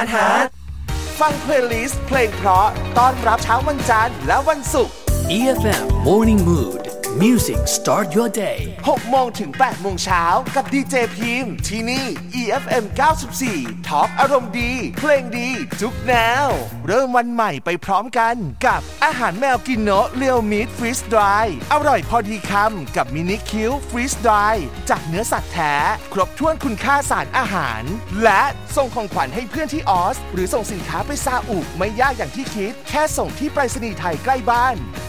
านหาฟังเพลย์ลิสต์เพลงเพราะต้อนรับเช้าวันจันทร์และวันศุกร์ EFM Morning Mood Music Start Your Day 6 โมงถึง 8 โมงเช้ากับดีเจพิมพ์ที่นี่ EFM 94 ท็อปอารมณ์ดีเพลงดีทุกแนวเริ่มวันใหม่ไปพร้อมกันกับอาหารแมวกินโนะเรียวมิตฟรีสดรายอร่อยพอดีคำกับมินิคิวฟรีสดรายจากเนื้อสัตว์แท้ครบถ้วนคุณค่าสารอาหารและส่งของขวัญให้เพื่อนที่ออสหรือส่งสินค้าไปซาอุไม่ยากอย่างที่คิดแค่ส่งที่ไปรษณีย์ไทยใกล้บ้าน